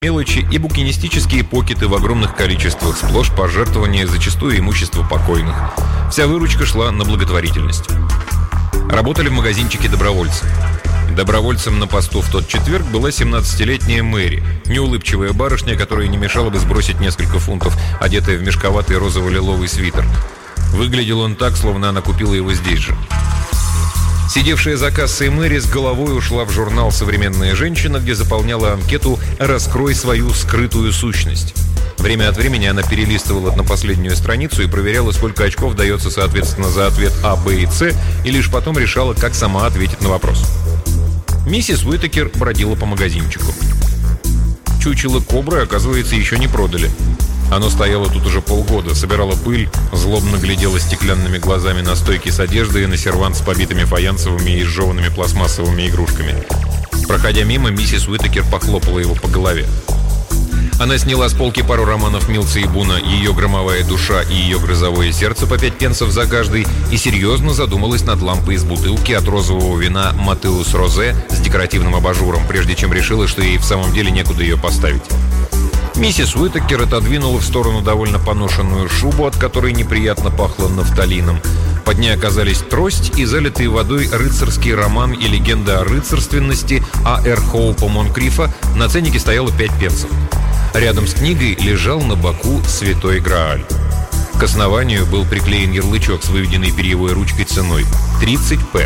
мелочи и букинистические покеты в огромных количествах, сплошь пожертвования, зачастую имущество покойных. Вся выручка шла на благотворительность. Работали в магазинчике добровольцы. Добровольцем на посту в тот четверг была 17-летняя Мэри, неулыбчивая барышня, которая не мешала бы сбросить несколько фунтов, одетая в мешковатый розово-лиловый свитер. Выглядел он так, словно она купила его здесь же. Сидевшая за кассой Мэри с головой ушла в журнал «Современная женщина», где заполняла анкету «Раскрой свою скрытую сущность». Время от времени она перелистывала на последнюю страницу и проверяла, сколько очков дается, соответственно, за ответ А, Б и С, и лишь потом решала, как сама ответить на вопрос. Миссис Уитакер бродила по магазинчику. Чучело кобры, оказывается, еще не продали. Оно стояло тут уже полгода, собирало пыль, злобно глядело стеклянными глазами на стойки с одеждой и на сервант с побитыми фаянсовыми и изжеванными пластмассовыми игрушками. Проходя мимо, миссис Уитакер похлопала его по голове. Она сняла с полки пару романов Милса и Буна «Ее громовая душа» и «Ее грозовое сердце» по 5 пенсов за каждый и серьезно задумалась над лампой из бутылки от розового вина «Матеус Розе» с декоративным абажуром, прежде чем решила, что ей в самом деле некуда ее поставить. Миссис Уитакер отодвинула в сторону довольно поношенную шубу, от которой неприятно пахло нафталином. Под ней оказались трость и залитый водой рыцарский роман и легенда о рыцарственности А.Р. Хоупа Монкрифа. На ценнике стояло 5 пенсов. Рядом с книгой лежал на боку святой Грааль. К основанию был приклеен ярлычок с выведенной перьевой ручкой ценой 30 п.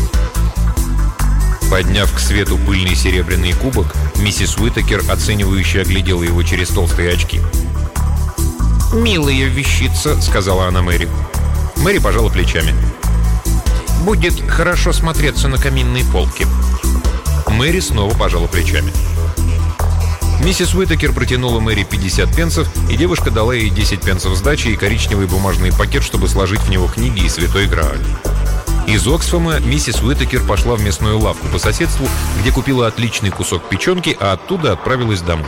Подняв к свету пыльный серебряный кубок, миссис Уитакер оценивающе оглядела его через толстые очки. «Милая вещица», — сказала она Мэри. Мэри пожала плечами. «Будет хорошо смотреться на каминной полке». Мэри снова пожала плечами. Миссис Уитакер протянула Мэри 50 пенсов, и девушка дала ей 10 пенсов сдачи и коричневый бумажный пакет, чтобы сложить в него книги и святой Грааль. Из Оксфама миссис Уитакер пошла в местную лавку по соседству, где купила отличный кусок печенки, а оттуда отправилась домой.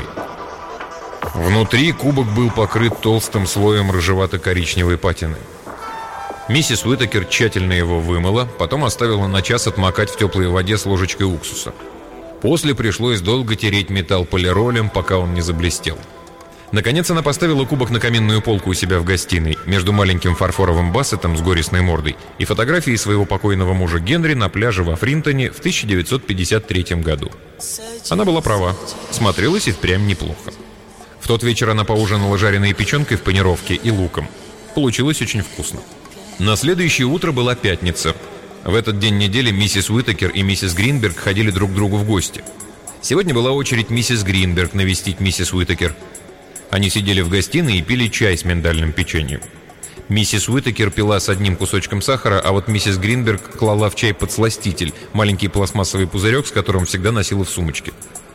Внутри кубок был покрыт толстым слоем рыжевато-коричневой патины. Миссис Уитакер тщательно его вымыла, потом оставила на час отмокать в теплой воде с ложечкой уксуса. После пришлось долго тереть металл полиролем, пока он не заблестел. Наконец она поставила кубок на каминную полку у себя в гостиной, между маленьким фарфоровым бассетом с горестной мордой и фотографией своего покойного мужа Генри на пляже во Фринтоне в 1953 году. Она была права, смотрелась и впрямь неплохо. В тот вечер она поужинала жареной печенкой в панировке и луком. Получилось очень вкусно. На следующее утро была пятница. В этот день недели миссис Уитакер и миссис Гринберг ходили друг к другу в гости. Сегодня была очередь миссис Гринберг навестить миссис Уитакер. Они сидели в гостиной и пили чай с миндальным печеньем. Миссис Уитакер пила с одним кусочком сахара, а вот миссис Гринберг клала в чай подсластитель, маленький пластмассовый пузырек, с которым всегда носила в сумочке.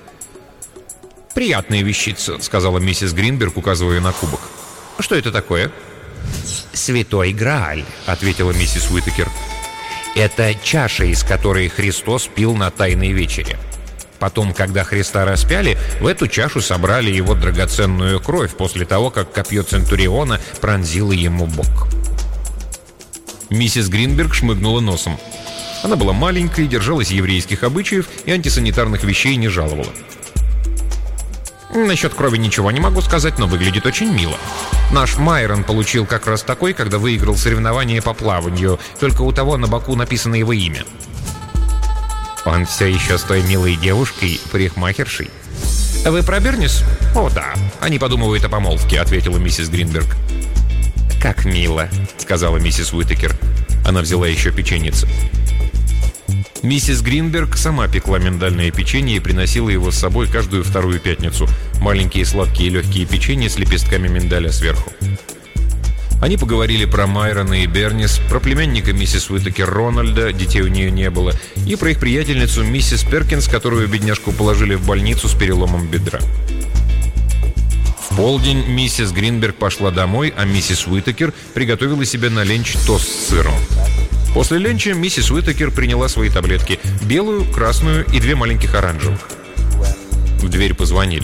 «Приятная вещица», — сказала миссис Гринберг, указывая на кубок. «Что это такое?» «Святой Грааль», — ответила миссис Уитакер. «Это чаша, из которой Христос пил на Тайной вечере. Потом, когда Христа распяли, в эту чашу собрали его драгоценную кровь после того, как копье Центуриона пронзило ему бок». Миссис Гринберг шмыгнула носом. Она была маленькой, держалась еврейских обычаев и антисанитарных вещей не жаловала. «Насчет крови ничего не могу сказать, но выглядит очень мило. Наш Майрон получил как раз такой, когда выиграл соревнование по плаванию, только у того на боку написано его имя». «Он все еще с той милой девушкой, парикмахершей». «Вы про Бернис?» «О, да. Они подумывают о помолвке», — ответила миссис Гринберг. «Как мило», — сказала миссис Уитакер. Она взяла еще печеницы. Миссис Гринберг сама пекла миндальное печенье и приносила его с собой каждую вторую пятницу. Маленькие сладкие легкие печенья с лепестками миндаля сверху. Они поговорили про Майрона и Бернис, про племянника миссис Уитакер Рональда, детей у нее не было, и про их приятельницу миссис Перкинс, которую бедняжку положили в больницу с переломом бедра. В полдень миссис Гринберг пошла домой, а миссис Уитакер приготовила себе на ленч тост с сыром. После ленча миссис Уитакер приняла свои таблетки – белую, красную и 2 маленьких оранжевых. В дверь позвонили.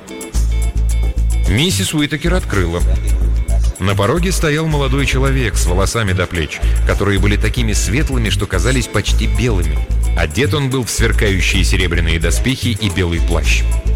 Миссис Уитакер открыла. На пороге стоял молодой человек с волосами до плеч, которые были такими светлыми, что казались почти белыми. Одет он был в сверкающие серебряные доспехи и белый плащ.